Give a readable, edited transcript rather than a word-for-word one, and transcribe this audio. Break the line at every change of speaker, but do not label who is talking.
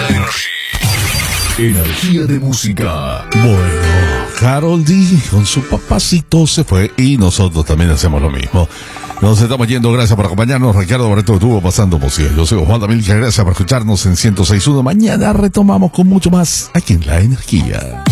Energía de música.
Bueno, Karol G con su papacito se fue y nosotros también hacemos lo mismo. Nos estamos yendo, gracias por acompañarnos. Ricardo Barreto estuvo pasando música. Yo soy Juan Damilca, gracias por escucharnos en 106.1. Mañana retomamos con mucho más aquí en La Energía.